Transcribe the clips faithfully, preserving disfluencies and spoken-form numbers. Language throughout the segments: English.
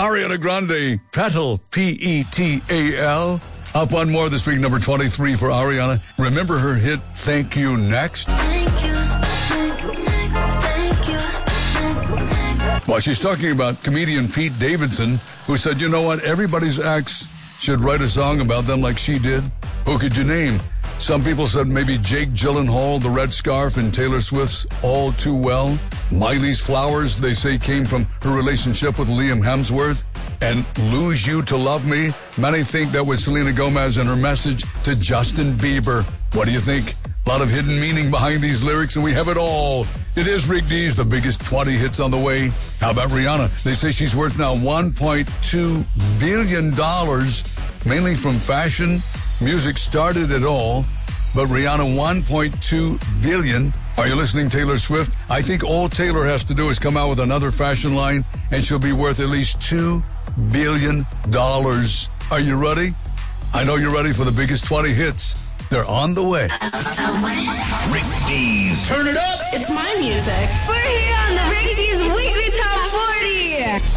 Ariana Grande, Petal, P E T A L. Up one more this week, number twenty-three for Ariana. Remember her hit, Thank You Next? Thank you, next, next, thank you, next, next. Well, she's talking about comedian Pete Davidson, who said, you know what, everybody's ex should write a song about them like she did. Who could you name? Some people said maybe Jake Gyllenhaal, the red scarf, and Taylor Swift's All Too Well. Miley's Flowers, they say, came from her relationship with Liam Hemsworth. And Lose You to Love Me, many think that was Selena Gomez and her message to Justin Bieber. What do you think? A lot of hidden meaning behind these lyrics, and we have it all. It is Rick D's, the biggest twenty hits on the way. How about Rihanna? They say she's worth now one point two billion dollars, mainly from fashion. Music started it all, but Rihanna, one point two billion dollars. Are you listening, Taylor Swift? I think all Taylor has to do is come out with another fashion line, and she'll be worth at least two billion dollars. Are you ready? I know you're ready for the biggest twenty hits. They're on the way. Rick D's. Turn it up. It's my music. We're here on the Rick D's Weekly Top forty.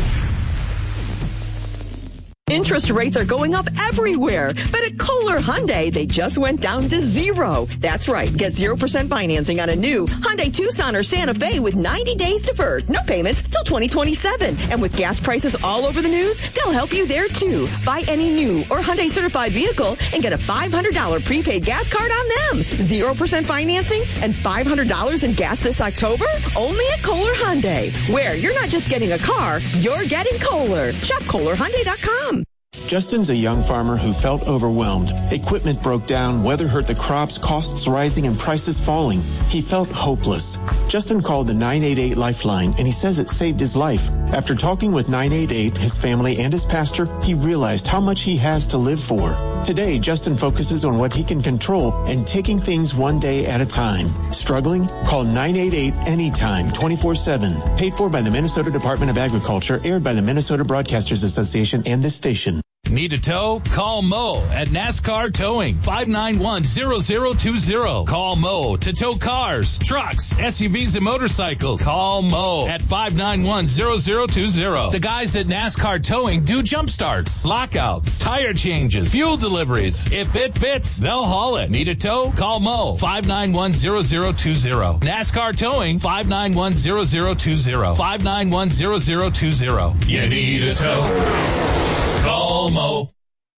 Interest rates are going up everywhere, but at Kohler Hyundai, they just went down to zero. That's right. Get zero percent financing on a new Hyundai Tucson or Santa Fe with ninety days deferred. No payments till twenty twenty-seven. And with gas prices all over the news, they'll help you there too. Buy any new or Hyundai certified vehicle and get a five hundred dollars prepaid gas card on them. zero percent financing and five hundred dollars in gas this October? Only at Kohler Hyundai, where you're not just getting a car, you're getting Kohler. Shop Kohler Hyundai dot com. Justin's a young farmer who felt overwhelmed. Equipment broke down, weather hurt the crops, costs rising, and prices falling. He felt hopeless. Justin called the nine eight eight Lifeline, and he says it saved his life. After talking with nine eight eight, his family, and his pastor, he realized how much he has to live for. Today, Justin focuses on what he can control and taking things one day at a time. Struggling? Call nine eight eight anytime, twenty-four seven. Paid for by the Minnesota Department of Agriculture, aired by the Minnesota Broadcasters Association and this station. Need a tow? Call Mo at NASCAR Towing, five nine one, zero zero two zero. Call Mo to tow cars, trucks, S U Vs, and motorcycles. Call Mo at five nine one, zero zero two zero. The guys at NASCAR Towing do jump starts, lockouts, tire changes, fuel deliveries. If it fits, they'll haul it. Need a tow? Call Mo, five nine one, zero zero two zero. NASCAR Towing, five nine one, zero zero two zero. five nine one, zero zero two zero. You need a tow? Call Mo.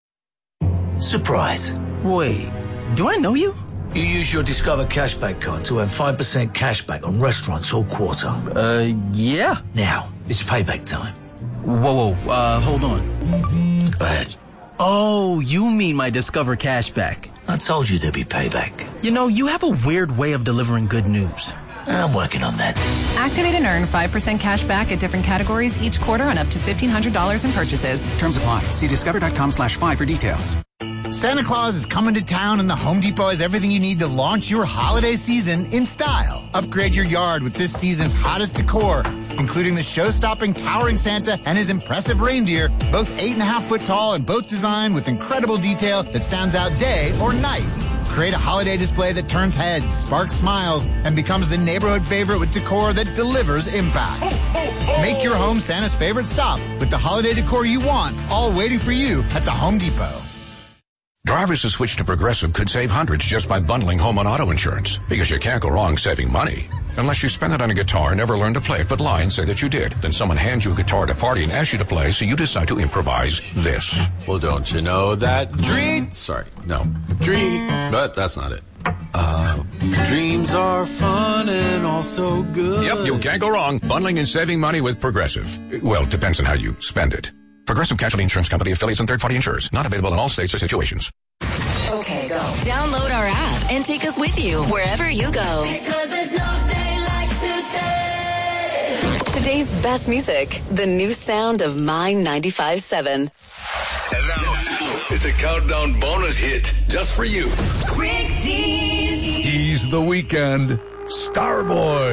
Surprise. Wait, do I know you? You use your Discover Cashback card to have five percent cashback on restaurants all quarter. Uh, yeah. Now, it's payback time. Whoa, whoa, uh, hold on. Go ahead. Oh, you mean my Discover Cashback. I told you there'd be payback. You know, you have a weird way of delivering good news. I'm working on that. Activate and earn five percent cash back at different categories each quarter on up to fifteen hundred dollars in purchases. Terms apply. See discover.com slash five for details. Santa Claus is coming to town, and the Home Depot has everything you need to launch your holiday season in style. Upgrade your yard with this season's hottest decor, including the show-stopping towering Santa and his impressive reindeer, both eight and a half foot tall and both designed with incredible detail that stands out day or night. Create a holiday display that turns heads, sparks smiles, and becomes the neighborhood favorite with decor that delivers impact. Make your home Santa's favorite stop with the holiday decor you want, all waiting for you at the Home Depot. Drivers who switch to Progressive could save hundreds just by bundling home and auto insurance, because you can't go wrong saving money. Unless you spend it on a guitar and never learn to play it, but lie and say that you did. Then someone hands you a guitar at a party and asks you to play, so you decide to improvise this. Well, don't you know that dream... Sorry, no. Dream... But that's not it. Uh, dreams are fun and also good. Yep, you can't go wrong. Bundling and saving money with Progressive. Well, it depends on how you spend it. Progressive Casualty Insurance Company, affiliates, and third-party insurers. Not available in all states or situations. Okay, go. Download our app and take us with you wherever you go. Because there's no day like today. Today's best music, the new sound of My ninety-five point seven. And now, it's a countdown bonus hit just for you. Rick D's. He's the Weekend. Starboy.